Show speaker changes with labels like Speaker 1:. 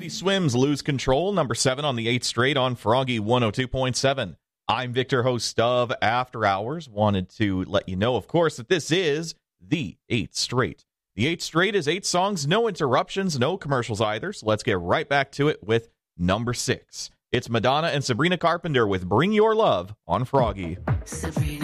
Speaker 1: Swims Lose Control, number 7 on the 8th straight on Froggy 102.7. I'm Victor, host of After Hours. Wanted to let you know, of course, that this is the 8th straight. The 8th straight is 8 songs, no interruptions, no commercials either. So let's get right back to it with number 6. It's Madonna and Sabrina Carpenter with Bring Your Love on Froggy.
Speaker 2: Sabrina.